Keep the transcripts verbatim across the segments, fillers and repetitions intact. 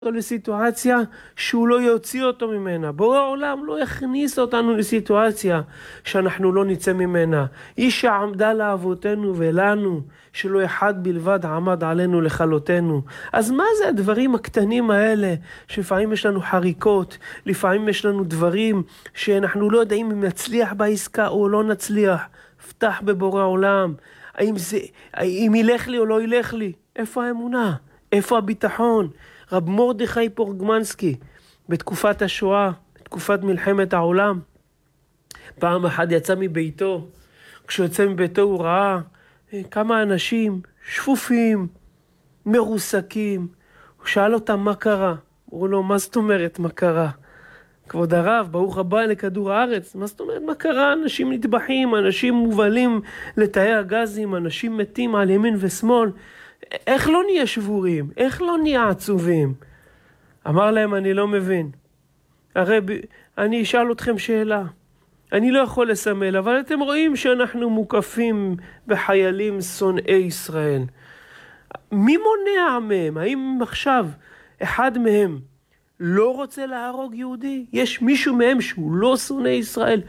לסיטואציה שהוא לא יוציא אותו ממנה. בורא העולם לא יכניס אותנו לסיטואציה שאנחנו לא נצא ממנה. איש שעמדה לאבותינו ולנו, שלא אחד בלבד עמד עלינו לכלותנו. אז מה זה הדברים הקטנים האלה? שלפעמים יש לנו חריקות, לפעמים יש לנו דברים שאנחנו לא יודעים אם נצליח בעסקה או לא נצליח. פתח בבורא העולם. האם זה, אם ילך לי או לא ילך לי? איפה האמונה? איפה הביטחון? רב מרדכי פורגמנסקי, בתקופת השואה, בתקופת מלחמת העולם, פעם אחת יצא מביתו. כשהוא יצא מביתו הוא ראה כמה אנשים שפופים, מרוסקים. הוא שאל אותם מה קרה. הוא לו, מה זאת אומרת מה קרה? כבוד הרב, ברוך הבא לכדור הארץ. מה זאת אומרת מה קרה? אנשים נטבחים, אנשים מובלים לתאי הגזים, אנשים מתים על ימין ושמאל. איך לא נהיה שבורים? איך לא נהיה עצובים? אמר להם, אני לא מבין. הרי ב... אני אשאל אתכם שאלה. אני לא יכול לסמל, אבל אתם רואים שאנחנו מוקפים בחיילים שונאי ישראל. מי מונע מהם? האם עכשיו אחד מהם לא רוצה להרוג יהודי? יש מישהו מהם שהוא לא שונא ישראל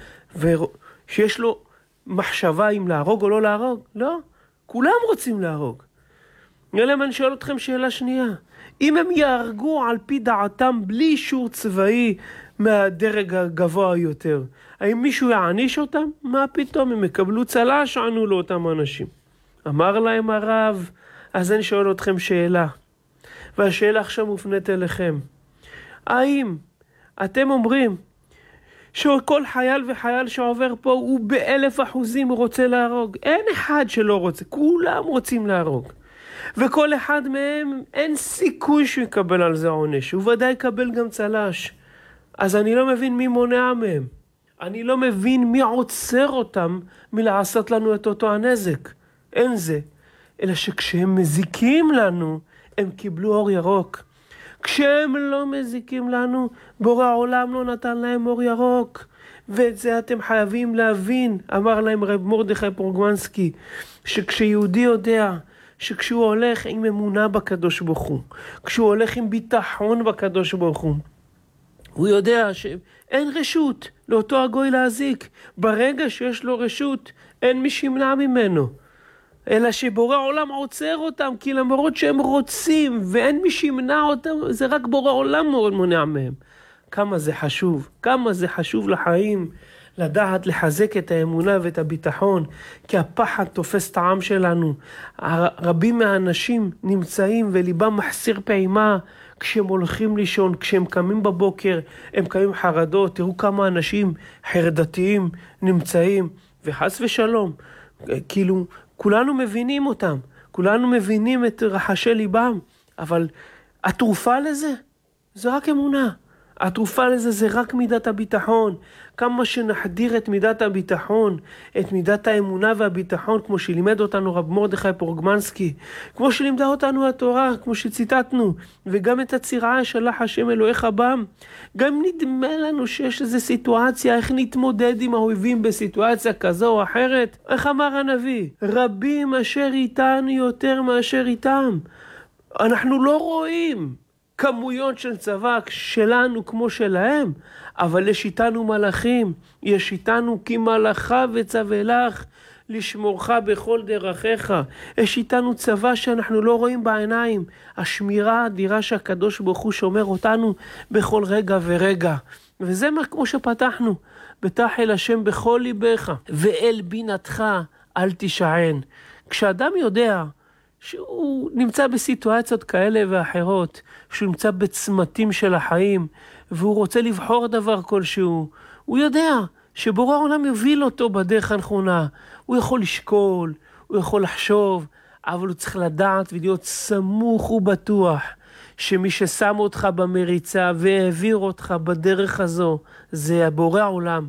ושיש לו מחשבה אם להרוג או לא להרוג? לא. כולם רוצים להרוג. אלא אני שואל אתכם שאלה שנייה. אם הם יהרגו על פי דעתם בלי אישור צבאי מהדרג הגבוה יותר, האם מישהו יעניש אותם? מה פתאום? הם יקבלו צל"ש, ענו לאותם אנשים. אמר להם הרב, אז אני שואל אתכם שאלה. והשאלה עכשיו מופנית אליכם. האם אתם אומרים שכל חייל וחייל שעובר פה הוא באלף אחוזים רוצה להרוג? אין אחד שלא רוצה, כולם רוצים להרוג. וכל אחד מהם אין סיכוי שהוא יקבל על זה עונש. הוא ודאי יקבל גם צל"ש. אז אני לא מבין מי מונע מהם. אני לא מבין מי עוצר אותם מלעשות לנו את אותו הנזק. אין זה. אלא שכשהם מזיקים לנו, הם קיבלו אור ירוק. כשהם לא מזיקים לנו, בורא העולם לא נתן להם אור ירוק. ואת זה אתם חייבים להבין. אמר להם רב מרדכי פורגמנסקי, שכשיהודי יודע שכשהוא הולך עם אמונה בקדוש ברוך הוא, כשהוא הולך עם ביטחון בקדוש ברוך הוא, הוא יודע שאין רשות לאותו הגוי להזיק. ברגע שיש לו רשות, אין מי שימנע ממנו. אלא שבורא העולם עוצר אותם, כי למרות שהם רוצים ואין מי שימנע אותם, זה רק בורא העולם מונע מהם. כמה זה חשוב, כמה זה חשוב לחיים, לדעת לחזק את האמונה ואת הביטחון, כי הפחד תופס את העם שלנו. רבים מהאנשים נמצאים וליבם מחסיר פעימה כשהם הולכים לישון, כשהם קמים בבוקר, הם קמים חרדות. תראו כמה אנשים חרדתיים נמצאים, וחס ושלום, כאילו כולנו מבינים אותם, כולנו מבינים את רחשי ליבם, אבל התרופה לזה, זה רק אמונה. התרופה לזה זה רק מידת הביטחון. כמה שנחדיר את מידת הביטחון, את מידת האמונה והביטחון, כמו שלימד אותנו רב מרדכי פורגמנסקי, כמו שלימדה אותנו התורה, כמו שציטטנו, וגם את הצירה שלח השם אלוהיך בם. גם נדמה לנו שיש איזו סיטואציה, איך נתמודד עם האויבים בסיטואציה כזו או אחרת. איך אמר הנביא? רבים אשר איתנו יותר מאשר איתם. אנחנו לא רואים כמויות של צבא שלנו כמו שלהם, אבל יש איתנו מלאכים, יש איתנו כי מלאכה וצווה לך לשמורך בכל דרכיך. יש איתנו צבא שאנחנו לא רואים בעיניים, השמירה האדירה שהקדוש ברוך הוא שומר אותנו בכל רגע ורגע. וזה מה כמו שפתחנו, בטח אל השם בכל ליבך ואל בינתך אל תשען. כשאדם יודע שהוא נמצא בסיטואציות כאלה ואחרות, שהוא נמצא בצמתים של החיים, והוא רוצה לבחור דבר כלשהו, הוא יודע שבורא העולם יוביל אותו בדרך הנכונה. הוא יכול לשקול, הוא יכול לחשוב, אבל הוא צריך לדעת ולהיות סמוך ובטוח, שמי ששם אותך במריצה והעביר אותך בדרך הזו, זה בורא העולם.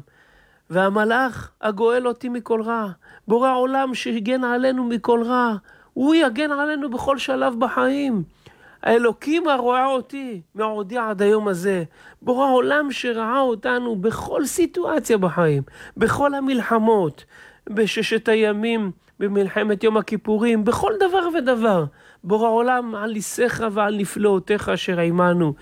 והמלאך הגואל אותי מכל רע, בורא העולם שהגן עלינו מכל רע, הוא יגן עלינו בכל שלב בחיים. האלוקים הרואה אותי מעודי עד היום הזה. בורא העולם שראה אותנו בכל סיטואציה בחיים, בכל המלחמות, בששת הימים, במלחמת יום הכיפורים, בכל דבר ודבר. בורא עולם, על ניסיך ועל נפלאותיך אשר עימנו.